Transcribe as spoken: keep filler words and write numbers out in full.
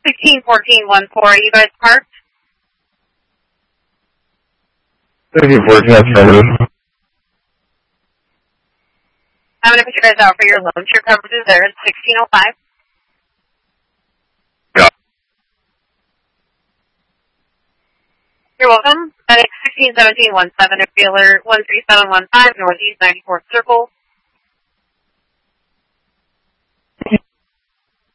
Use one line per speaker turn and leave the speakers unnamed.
sixteen fourteen one four, are you guys parked?
sixteen fourteen, affirmative.
I'm going to put you guys out for your loan. Your coverage is there. It's sixteen oh five.
Yeah.
You're welcome. That is sixteen seventeen one seven, Wheeler one three seven one five, Northeast ninety-fourth Circle.